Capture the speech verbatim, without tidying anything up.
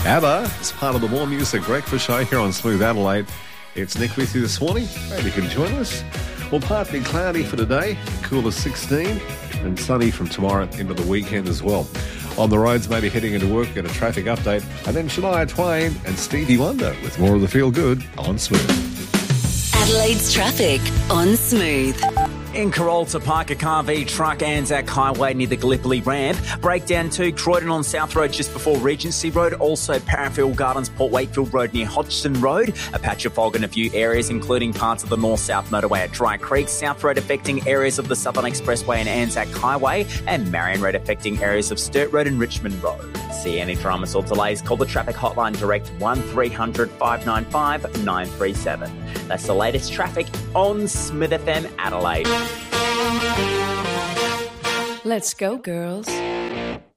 ABBA is part of the More Music Breakfast Show here on Smooth Adelaide. It's Nick with you this morning. Maybe you can join us. Well, partly cloudy for today, cool as sixteen, and sunny from tomorrow into the weekend as well. On the roads, maybe heading into work, get a traffic update, and then Shania Twain and Stevie Wonder with more of the Feel Good on Smooth. Adelaide's traffic on Smooth. In Carolta, park a car v truck Anzac Highway near the Gallipoli ramp. Breakdown to Croydon on South Road just before Regency Road. Also Parafield Gardens, Port Wakefield Road near Hodgson Road. A patch of fog in a few areas, including parts of the north-south motorway at Dry Creek. South Road affecting areas of the Southern Expressway and Anzac Highway. And Marion Road affecting areas of Sturt Road and Richmond Road. See any dramas or delays, call the traffic hotline direct one three hundred, five nine five, nine three seven. That's the latest traffic on Smith F M Adelaide. Let's go, girls.